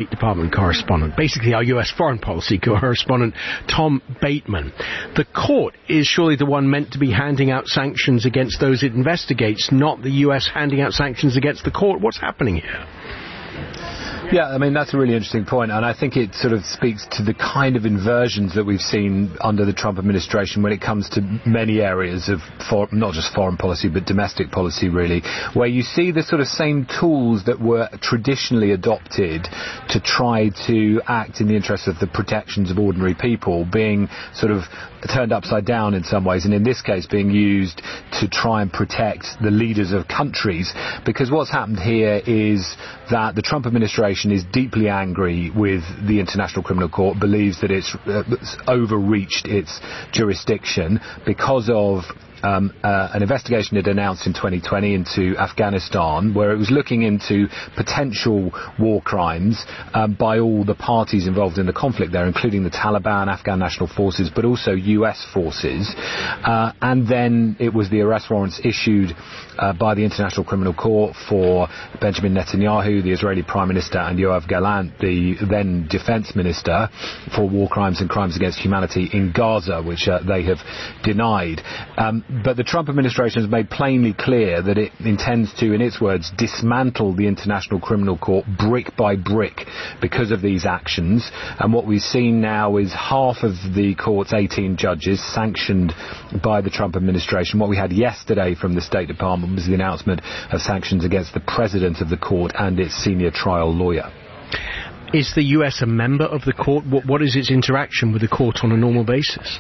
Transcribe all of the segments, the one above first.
State Department correspondent, basically our US foreign policy correspondent, Tom Bateman. The court is surely the one meant to be handing out sanctions against those it investigates, not the US handing out sanctions against the court. What's happening here? Yeah, I mean, that's a really interesting point, and I think it sort of speaks to the kind of inversions that we've seen under the Trump administration when it comes to many areas of not just foreign policy, but domestic policy, really, where you see the sort of same tools that were traditionally adopted to try to act in the interest of the protections of ordinary people being sort of turned upside down in some ways, and in this case being used to try and protect the leaders of countries, because what's happened here is that the Trump administration is deeply angry with the International Criminal Court, believes that it's overreached its jurisdiction because of an investigation it announced in 2020 into Afghanistan, where it was looking into potential war crimes by all the parties involved in the conflict there, including the Taliban, Afghan National Forces, but also US forces. And then it was the arrest warrants issued by the International Criminal Court for Benjamin Netanyahu, the Israeli Prime Minister, and Yoav Gallant, the then Defense Minister, for war crimes and crimes against humanity in Gaza, which they have denied. But the Trump administration has made plainly clear that it intends to, in its words, dismantle the International Criminal Court brick by brick because of these actions. And what we've seen now is half of the court's 18 judges sanctioned by the Trump administration. What we had yesterday from the State Department was the announcement of sanctions against the president of the court and its senior trial lawyer. Is the US a member of the court? What is its interaction with the court on a normal basis?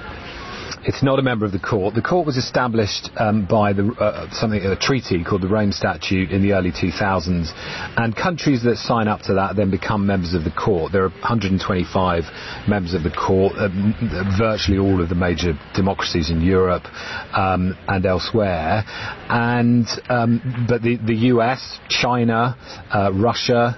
It's not a member of the court. The court was established by a treaty called the Rome Statute in the early 2000s, and countries that sign up to that then become members of the court. There are 125 members of the court, virtually all of the major democracies in Europe and elsewhere. And but the US, China, Russia,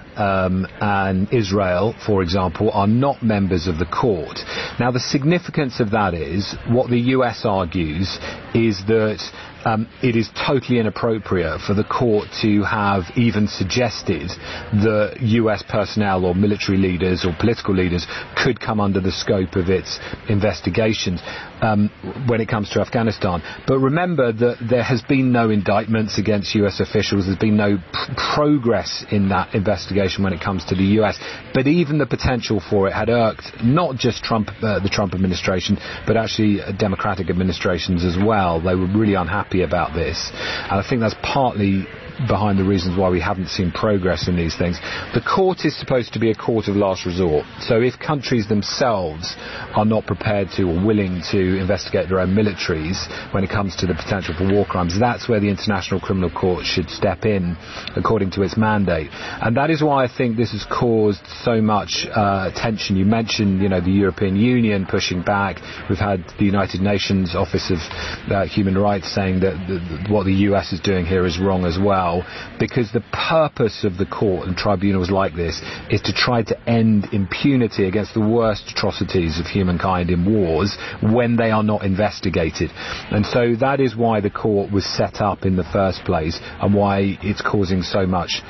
and Israel, for example, are not members of the court. Now, the significance of that is what the US argues is that it is totally inappropriate for the court to have even suggested that US personnel or military leaders or political leaders could come under the scope of its investigations when it comes to Afghanistan. But remember that there has been no indictments against US officials. There's been no progress in that investigation when it comes to the US. But even the potential for it had irked not just the Trump administration, but actually Democratic administrations as well. They were really unhappy about this, and I think that's partly behind the reasons why we haven't seen progress in these things. The court is supposed to be a court of last resort, so if countries themselves are not prepared to or willing to investigate their own militaries when it comes to the potential for war crimes, that's where the International Criminal Court should step in according to its mandate. And that is why I think this has caused so much tension. You mentioned, the European Union pushing back. We've had the United Nations Office of Human Rights saying that what the US is doing here is wrong as well, because the purpose of the court and tribunals like this is to try to end impunity against the worst atrocities of humankind in wars when they are not investigated. And so that is why the court was set up in the first place, and why it's causing so much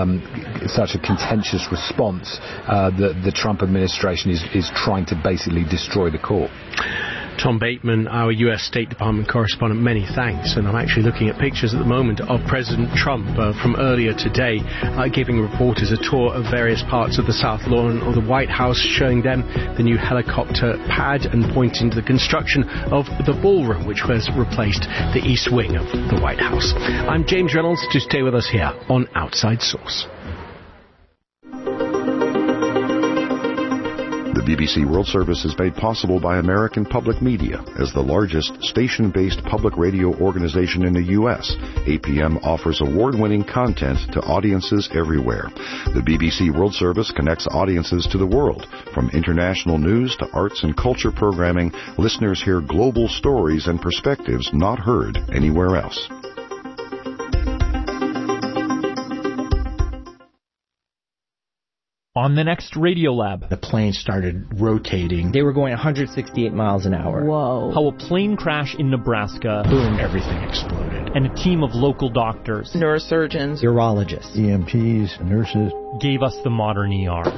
such a contentious response that the Trump administration is trying to basically destroy the court. Tom Bateman, our US State Department correspondent, many thanks. And I'm actually looking at pictures at the moment of President Trump from earlier today, giving reporters a tour of various parts of the South Lawn of the White House, showing them the new helicopter pad and pointing to the construction of the ballroom, which has replaced the East Wing of the White House. I'm James Reynolds. To stay with us here on Outside Source. The BBC World Service is made possible by American Public Media. As the largest station-based public radio organization in the U.S., APM offers award-winning content to audiences everywhere. The BBC World Service connects audiences to the world. From international news to arts and culture programming, listeners hear global stories and perspectives not heard anywhere else. On the next Radiolab, the plane started rotating. They were going 168 miles an hour. Whoa. How a plane crash in Nebraska, boom, everything exploded. And a team of local doctors, neurosurgeons, urologists, EMTs, nurses, gave us the modern ER.